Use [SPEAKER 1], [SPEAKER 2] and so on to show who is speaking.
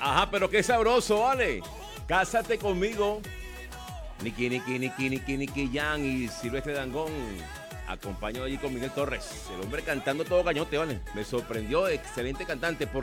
[SPEAKER 1] Ajá, pero qué sabroso, ¿vale? Cásate conmigo. Niki, Niki, Niki, Niki, Niki Jan y Silvestre Dangond. Acompañado allí con Miguel Torres. El hombre cantando todo cañote, ¿vale? Me sorprendió, excelente cantante. Por